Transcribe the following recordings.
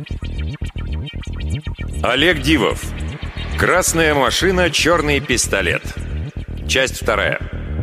Олег Дивов. Красная машина, черный пистолет. Часть 2.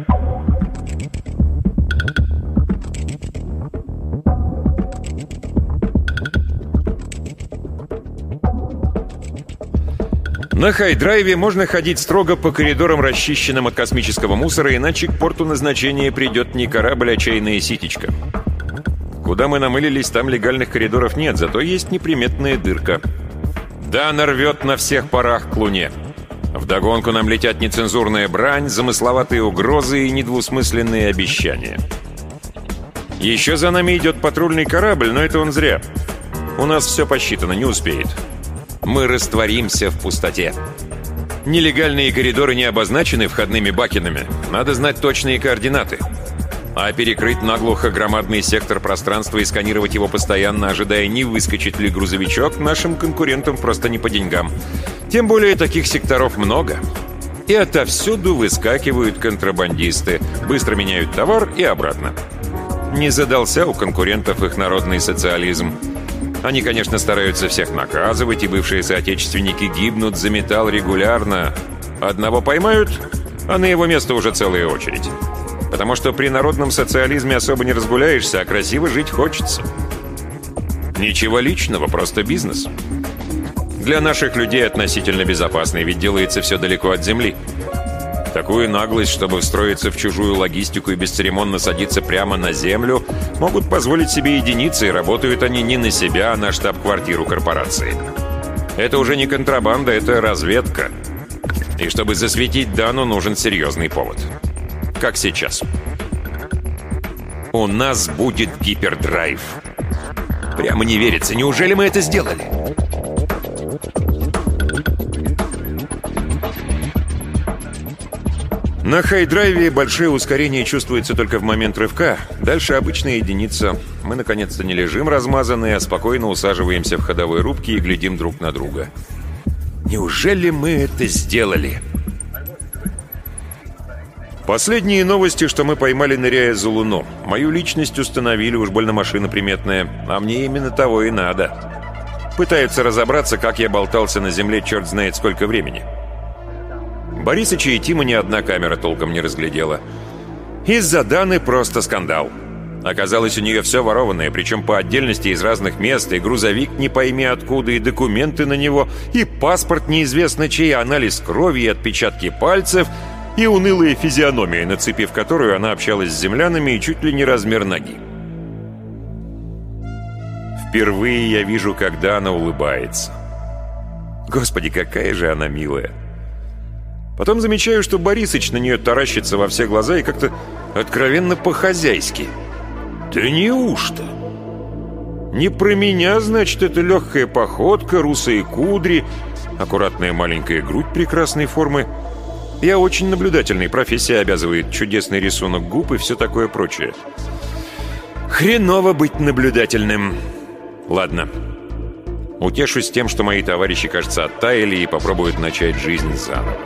На хайдрайве можно ходить строго по коридорам, расчищенным от космического мусора, иначе к порту назначения придет не корабль, а чайная ситечка. Куда мы намылились, там легальных коридоров нет, зато есть неприметная дырка. Да, она рвет на всех парах к Луне. Вдогонку нам летят нецензурная брань, замысловатые угрозы и недвусмысленные обещания. Еще за нами идет патрульный корабль, но это он зря. У нас все посчитано, не успеет. Мы растворимся в пустоте. Нелегальные коридоры не обозначены входными бакенами. Надо знать точные координаты. А перекрыть наглухо громадный сектор пространства и сканировать его постоянно, ожидая, не выскочит ли грузовичок, нашим конкурентам просто не по деньгам. Тем более таких секторов много. И отовсюду выскакивают контрабандисты. Быстро меняют товар и обратно. Не задался у конкурентов их народный социализм. Они, конечно, стараются всех наказывать, и бывшие соотечественники гибнут за металл регулярно. Одного поймают, а на его место уже целая очередь. Потому что при народном социализме особо не разгуляешься, а красиво жить хочется. Ничего личного, просто бизнес. Для наших людей относительно безопасный, ведь делается все далеко от земли. Такую наглость, чтобы встроиться в чужую логистику и бесцеремонно садиться прямо на землю, могут позволить себе единицы, и работают они не на себя, а на штаб-квартиру корпорации. Это уже не контрабанда, это разведка. И чтобы засветить Дану, нужен серьезный повод. Как сейчас. У нас будет гипердрайв. Прямо не верится, неужели мы это сделали? На хайдрайве большое ускорение чувствуется только в момент рывка. Дальше обычная единица. Мы наконец-то не лежим размазанные, а спокойно усаживаемся в ходовой рубке и глядим друг на друга. Неужели мы это сделали? Последние новости, что мы поймали, ныряя за Луну. Мою личность установили, уж больно машина приметная. А мне именно того и надо. Пытаются разобраться, как я болтался на Земле черт знает сколько времени. Борисыча и Тима ни одна камера толком не разглядела. Из-за Даны просто скандал. Оказалось, у нее все ворованное, причем по отдельности из разных мест, и грузовик не пойми откуда, и документы на него, и паспорт неизвестно чей, анализ крови, и отпечатки пальцев, и унылая физиономия, нацепив которую она общалась с землянами и чуть ли не размер ноги. Впервые я вижу, когда она улыбается. Господи, какая же она милая. Потом замечаю, что Борисыч на нее таращится во все глаза и как-то откровенно по-хозяйски. Да неужто? Не про меня, значит, это легкая походка, русые кудри, аккуратная маленькая грудь прекрасной формы. Я очень наблюдательный, профессия обязывает, чудесный рисунок губ и все такое прочее. Хреново быть наблюдательным. Ладно. Утешусь тем, что мои товарищи, кажется, оттаяли и попробуют начать жизнь заново.